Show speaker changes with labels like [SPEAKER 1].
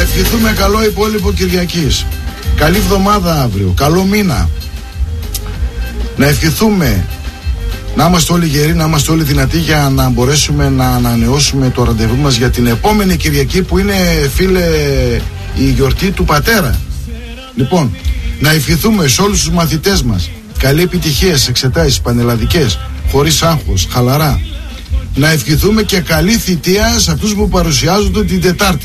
[SPEAKER 1] ευχηθούμε καλό υπόλοιπο Κυριακής. Καλή εβδομάδα αύριο. Καλό μήνα. Να ευχηθούμε να είμαστε όλοι γεροί, να είμαστε όλοι δυνατοί για να μπορέσουμε να ανανεώσουμε το ραντεβού μας για την επόμενη Κυριακή που είναι, φίλε, η γιορτή του πατέρα. Λοιπόν, να ευχηθούμε σε όλους τους μαθητές μας καλή επιτυχία στις εξετάσεις πανελλαδικές, χωρίς άγχος, χαλαρά. Να ευχηθούμε και καλή θητεία σε αυτούς που παρουσιάζονται την Τετάρτη.